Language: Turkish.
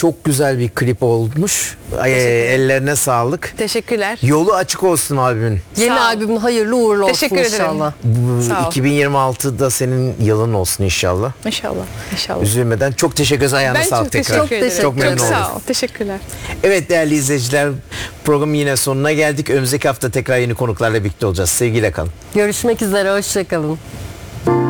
Çok güzel bir klip olmuş. Ellerine sağlık. Teşekkürler. Yolu açık olsun albümün. Yeni Sağ ol. albümün hayırlı uğurlu olsun Teşekkür ederim. inşallah. Sağ ol. 2026'da senin yılın olsun inşallah. İnşallah. İnşallah. Üzülmeden çok teşekkür ederiz. Ayağına Ben sağlık çok tekrar. teşekkür ederim. Çok memnun Çok oldum. sağ ol. Teşekkürler. Evet değerli izleyiciler, programın yine sonuna geldik. Önümüzdeki hafta tekrar yeni konuklarla birlikte olacağız. Sevgiyle kalın. Görüşmek üzere, hoşça kalın.